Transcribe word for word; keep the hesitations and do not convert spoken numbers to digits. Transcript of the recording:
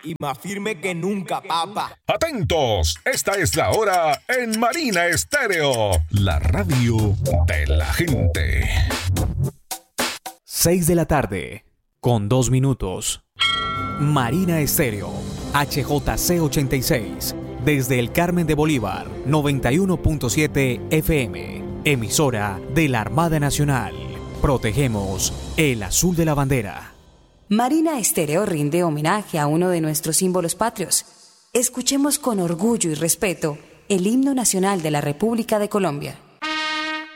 y más firme que nunca, papá. Atentos, esta es la hora en Marina Estéreo, la radio de la gente. seis de la tarde, con dos minutos. Marina Estéreo, H J C ochenta y seis, desde el Carmen de Bolívar, noventa y uno punto siete F M, emisora de la Armada Nacional. Protegemos el azul de la bandera. Marina Estéreo rinde homenaje a uno de nuestros símbolos patrios. Escuchemos con orgullo y respeto el himno nacional de la República de Colombia.